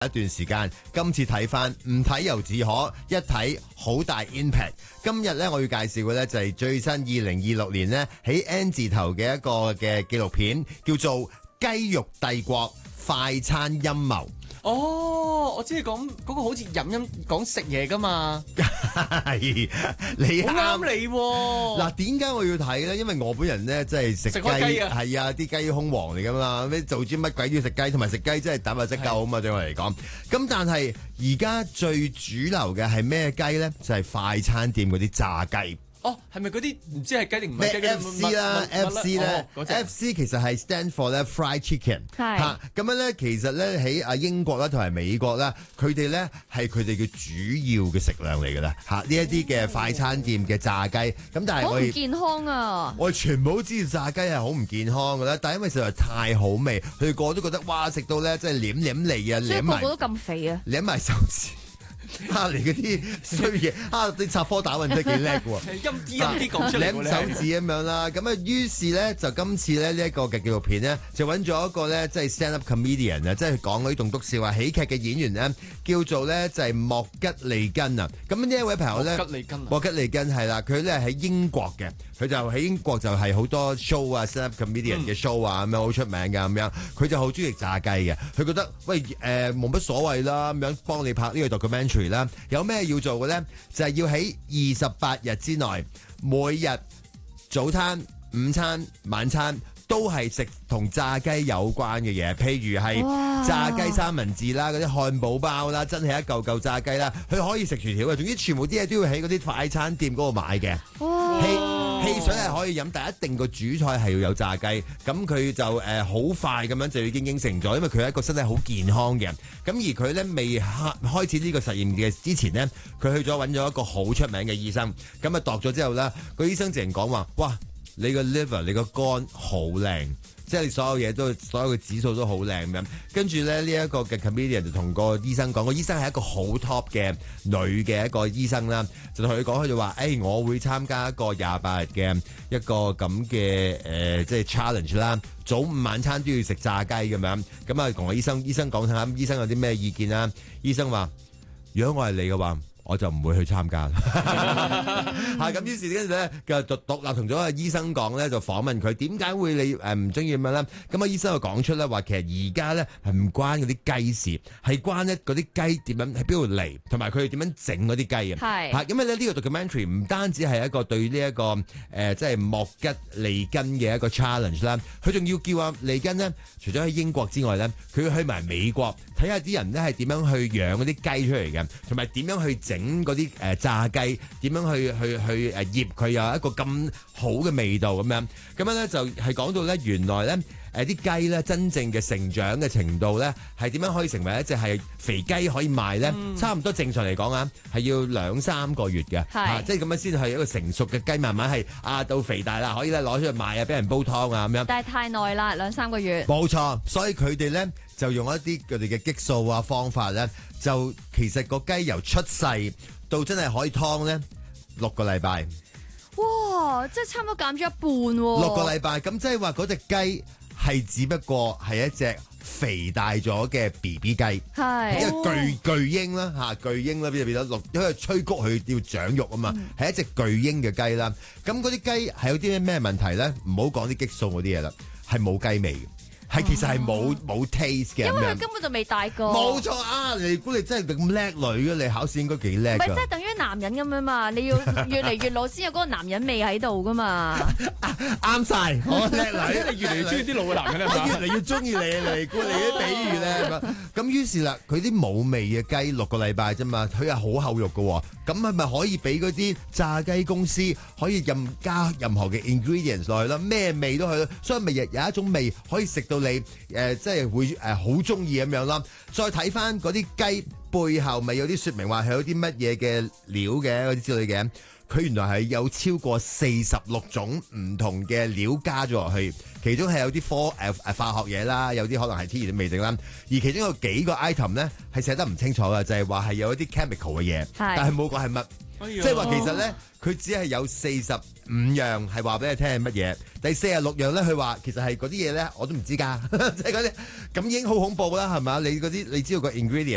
一段時間，今次睇翻唔睇又自可，一睇好大 impact。今日咧我要介紹嘅咧就係最新2026年咧喺 N 字頭嘅一個嘅紀錄片，叫做《雞肉帝國快餐陰謀》。 哦，我知你講嗰個好似講食嘢噶嘛， 係你好啱你喎。 嗱，點解我要睇咧？因為我本人咧真係食雞，係啊，啲雞胸王嚟噶嘛，咩做啲乜鬼都要食雞，同埋食雞真係蛋白質夠啊嘛，對我嚟講。咁但係而家最主流嘅係咩雞咧？就係快餐店嗰啲炸雞。 哦，係咪嗰啲唔知係雞定唔係雞咩 FC 啦？FC 咧，FC 其實係 stand for 咧 fried chicken。係嚇咁樣咧，其實咧喺英國啦同埋美國啦，佢哋咧係佢哋嘅主要嘅食量嚟㗎啦嚇。呢一啲嘅快餐店嘅炸雞，咁但係我哋好唔健康啊！我哋全部都知道炸雞係好唔健康㗎啦，但係因為實在太好味，佢哋個個都覺得哇食到咧真係舐舐脷啊，舐埋個個都咁肥啊，舐埋手指。嚟嗰啲衰嘢，啲插科打諢真係幾叻喎， 陰啲講出嚟， 舐手指咁樣啦。咁啊，於是咧就今次咧呢一個嘅紀錄片咧，就揾咗一個咧即係 stand up comedian 啊，即係講嗰啲棟篤笑啊、喜劇嘅演員咧，叫做咧就係莫吉利根啊。咁呢一位朋友咧，莫吉利根係啦，佢咧喺英國嘅，佢就喺英國就係好多 show 啊 stand up comedian 嘅 show 啊咁樣好出名㗎咁樣，佢就好中意食炸雞嘅，佢覺得喂冇乜所謂啦咁樣幫你拍呢個 documentary。有咩要做嘅咧？就係要喺28日之內，每日早餐、午餐、晚餐都係食同炸雞有關嘅嘢，譬如係炸雞三文治啦、嗰啲漢堡包啦，真係一嚿嚿炸雞啦，佢可以食薯條嘅，總之全部啲嘢都要喺嗰啲快餐店嗰度買嘅。汽水係可以飲，但一定個主菜係要有炸雞。咁佢就好快咁樣就已經應承咗，因為佢係一個身體好健康嘅人。咁而佢咧未開始呢個實驗嘅之前呢，佢去咗揾咗一個好出名嘅醫生。咁啊度咗之後咧，個醫生直情講話：哇，你個 liver 你個肝好靚。即係所有嘢都，所有嘅指數都好靚咁樣。跟住咧，呢一個嘅 comedian 就同個醫生講，個醫生係一個好 top 嘅女嘅一個醫生啦，就同佢講，佢就話：我會參加一個28日嘅一個咁嘅即係 challenge 啦，早午晚餐都要食炸雞咁樣。咁啊，同個醫生講下，醫生有啲咩意見啦？醫生話：如果我係你嘅話，我就唔會去參加咁於是跟住咧，就獨立同咗個醫生講咧，就訪問佢點解會你唔中意咁樣咧？咁啊，醫生就講出咧話，其實而家咧係唔關嗰啲雞事，係關咧嗰啲雞點樣喺邊度嚟，同埋佢哋點樣整嗰啲雞啊。因為咧呢個 documentary 唔單止係一個對呢一個即係莫吉利根嘅一個 challenge 啦，佢仲要叫阿利根呢，除咗喺英國之外咧，佢要去埋美國睇下啲人咧係點樣去養嗰啲雞出嚟嘅，同埋點樣去整嗰啲炸雞，點樣去醃佢有一個咁好嘅味道咁樣。咁樣咧就係講到咧，原來咧啲雞咧真正嘅成長嘅程度咧係點樣可以成為一隻係肥雞可以賣咧？差唔多正常嚟講啊，係要2-3個月嘅，即係咁樣先係一個成熟嘅雞，慢慢係到肥大啦，可以咧攞出去賣啊，俾人煲湯啊咁樣。 但係太耐啦，2-3個月。 冇錯，所以佢哋咧就用一啲佢哋嘅激素啊方法咧，就其實個雞由出世到真係可以劏咧6個禮拜。 哇！即係差唔多減咗一半喎。 6個禮拜，咁即係話嗰隻雞係只不過係一隻肥大咗嘅 BB 雞，一個巨嬰啦嚇，巨嬰啦變咗因為催谷佢要長肉啊嘛，係一隻巨嬰嘅雞啦。咁嗰啲雞係有啲咩問題咧？唔好講啲激素嗰啲嘢啦，係冇雞味嘅。係其實係冇 taste 嘅， 因為佢根本就未大個。 冇錯啊！你估你真係咁叻女嘅，你考試應該幾叻㗎。 唔係，即係等於男人咁樣嘛，你要越嚟越老先有嗰個男人味喺度噶嘛。 啱晒，我叻女， 你越嚟越中意啲老嘅男人啊！ 越嚟越中意你估你啲比喻咧咁於是啦，佢啲冇味嘅雞6個禮拜啫嘛，佢係好厚肉嘅喎。咁係咪可以俾嗰啲炸雞公司可以加任何嘅 ingredients 落去啦？咩味都去，所以咪有一種味可以食到你即係會好中意咁樣啦。再睇翻嗰啲雞背後咪有啲説明話係有啲乜嘢嘅料嘅嗰啲之類嘅，佢原來係有超過46種唔同嘅料加咗落去，其中係有啲化學嘢啦，有啲可能係天然嘅味定啦，而其中有幾個 item 咧係寫得唔清楚嘅，就係話係有一啲 chemical 嘅嘢，但係冇講係乜。即係話其實咧，佢只係有45樣係話俾你聽係乜嘢，第46樣咧佢話其實係嗰啲嘢咧我都唔知㗎，即係嗰啲咁已經好恐怖啦，係嘛？你嗰啲你知道個 ingredient。